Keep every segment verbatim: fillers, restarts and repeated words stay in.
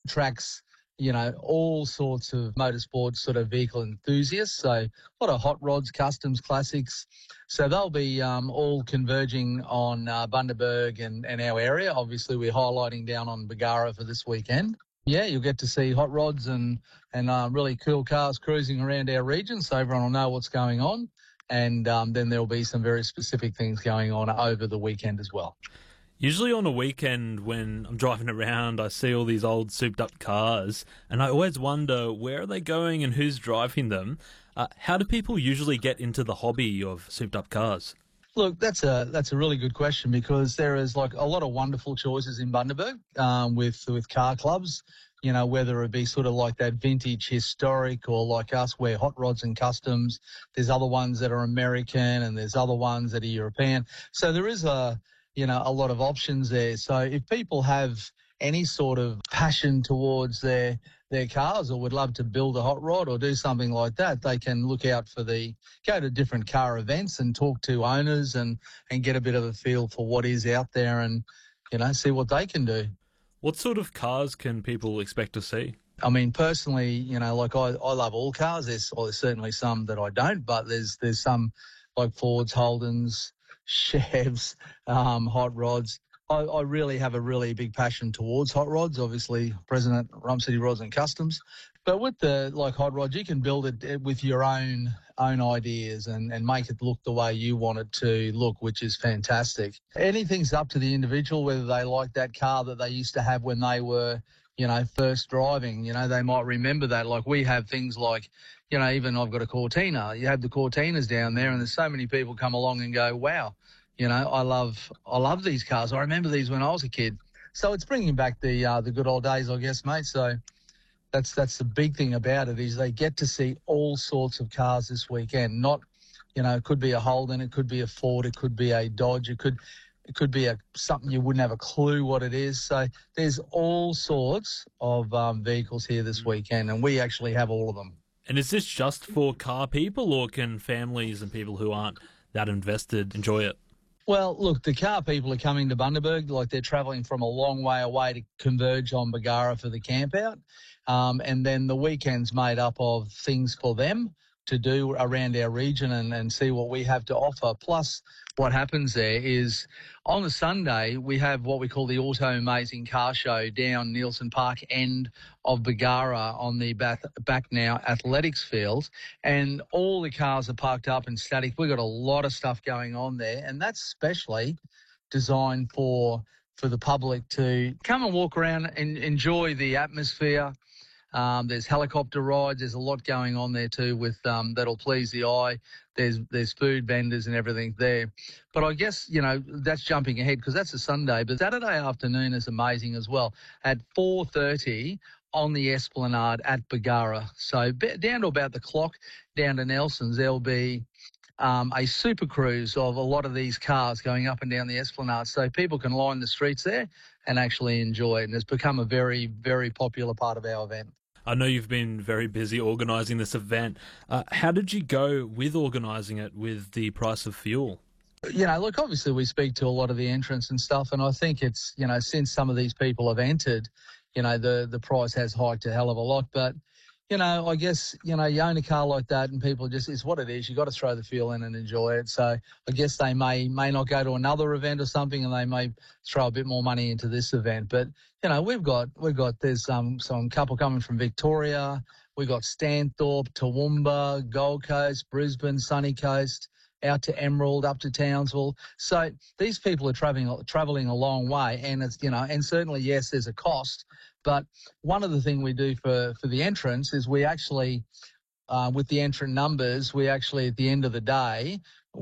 attracts, you know, all sorts of motorsports sort of vehicle enthusiasts. So a lot of hot rods, customs, classics. So they'll be um, all converging on uh, Bundaberg and, and our area. Obviously, we're highlighting down on Bargara for this weekend. Yeah, you'll get to see hot rods and, and uh, really cool cars cruising around our region, so everyone will know what's going on. And um, then there'll be some very specific things going on over the weekend as well. Usually on a weekend when I'm driving around, I see all these old souped-up cars, and I always wonder, where are they going and who's driving them? Uh, how do people usually get into the hobby of souped-up cars? Look, that's a that's a really good question, because there is like a lot of wonderful choices in Bundaberg um, with with car clubs. You know, whether it be sort of like that vintage historic, or like us, where hot rods and customs. There's other ones that are American, and there's other ones that are European. So there is a you know a lot of options there. So if people have any sort of passion towards their their cars, or would love to build a hot rod or do something like that, they can look out for the, go to different car events and talk to owners and, and get a bit of a feel for what is out there and, you know, see what they can do. What sort of cars can people expect to see? I mean, personally, you know, like I, I love all cars. There's, well, there's certainly some that I don't, but there's there's some like Fords, Holdens, Chevs, um, hot rods. I, I really have a really big passion towards hot rods, obviously President Rum City Rods and Customs. But with the like hot rods, you can build it with your own own ideas and, and make it look the way you want it to look, which is fantastic. Anything's up to the individual, whether they like that car that they used to have when they were, you know, first driving. You know, they might remember that. Like we have things like, you know, even I've got a Cortina. You have the Cortinas down there, and there's so many people come along and go, wow, you know, I love I love these cars. I remember these when I was a kid. So it's bringing back the uh, the good old days, I guess, mate. So that's that's the big thing about it, is they get to see all sorts of cars this weekend. Not, you know, it could be a Holden, it could be a Ford, it could be a Dodge, it could it could be a something you wouldn't have a clue what it is. So there's all sorts of um, vehicles here this weekend, and we actually have all of them. And is this just for car people, or can families and people who aren't that invested enjoy it? Well, look, the car people are coming to Bundaberg, like they're travelling from a long way away to converge on Bargara for the camp out. Um, and then the weekend's made up of things for them to do around our region and, and see what we have to offer. Plus, what happens there is on the Sunday, we have what we call the Auto Amazing Car Show down Nielsen Park end of Bargara on the back, back now athletics field. And all the cars are parked up and static. We've got a lot of stuff going on there, and that's specially designed for for the public to come and walk around and enjoy the atmosphere. Um, there's helicopter rides. There's a lot going on there too with um, that'll please the eye. There's there's food vendors and everything there. But I guess, you know, that's jumping ahead because that's a Sunday. But Saturday afternoon is amazing as well. At four thirty on the Esplanade at Bargara. So down to about the clock, down to Nelson's, there'll be um, a super cruise of a lot of these cars going up and down the Esplanade. So people can line the streets there and actually enjoy it. And it's become a very, very popular part of our event. I know you've been very busy organising this event. Uh, how did you go with organising it with the price of fuel? You know, look, obviously we speak to a lot of the entrants and stuff, and I think it's, you know, since some of these people have entered, you know, the, the price has hiked a hell of a lot. But, you know, I guess, you know, you own a car like that and people just, it's what it is. You've got to throw the fuel in and enjoy it. So I guess they may may not go to another event or something, and they may throw a bit more money into this event. But, you know, we've got, we've got, there's um, some couple coming from Victoria. We've got Stanthorpe, Toowoomba, Gold Coast, Brisbane, Sunny Coast, out to Emerald, up to Townsville. So these people are travelling travelling a long way, and it's, you know, and certainly, yes, there's a cost. But one of the things we do for, for the entrants is we actually, uh, with the entrant numbers, we actually, at the end of the day,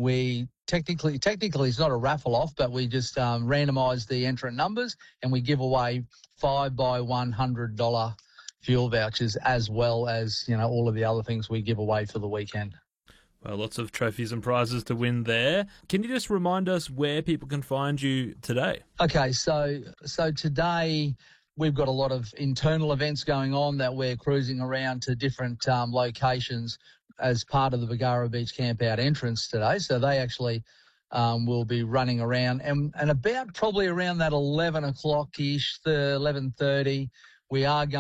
we technically, technically it's not a raffle off, but we just um, randomise the entrant numbers and we give away five by one hundred dollars fuel vouchers, as well as, you know, all of the other things we give away for the weekend. Well, lots of trophies and prizes to win there. Can you just remind us where people can find you today? Okay, so so today we've got a lot of internal events going on that we're cruising around to different um, locations as part of the Bargara Beach Camp Out entrance today. So they actually um, will be running around, and, and about probably around that eleven o'clock-ish, the eleven thirty, we are going